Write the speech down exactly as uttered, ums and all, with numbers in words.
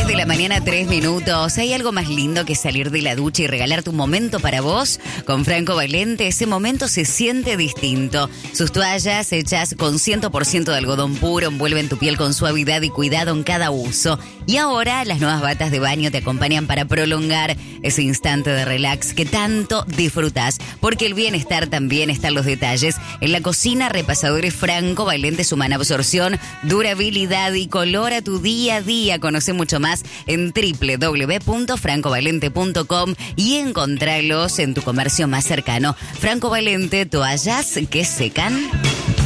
de la mañana, tres minutos. ¿Hay algo más lindo que salir de la ducha y regalarte un momento para vos? Con Franco Valente, ese momento se siente distinto. Sus toallas hechas con cien por ciento de algodón puro envuelven tu piel con suavidad y cuidado en cada uso. Y ahora las nuevas batas de baño te acompañan para prolongar ese instante de relax que tanto disfrutás. Porque el bienestar también está en los detalles. En la cocina, repasadores Franco Valente suman absorción, durabilidad y color a tu día a día. Conoce mucho más en doble u doble u doble u punto franco valente punto com y encontralos en tu comercio más cercano. Franco Valente, toallas que secan.